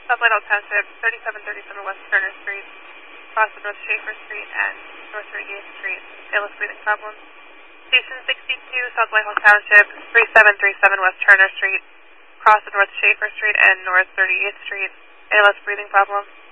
South Whitehall Township, 3737 West Turner Street, cross of North Schaefer Street and North 38th Street. ALS breathing problems. Station 62, South Whitehall Township, 3737 West Turner Street, cross of North Schaefer Street and North 38th Street. ALS breathing problems.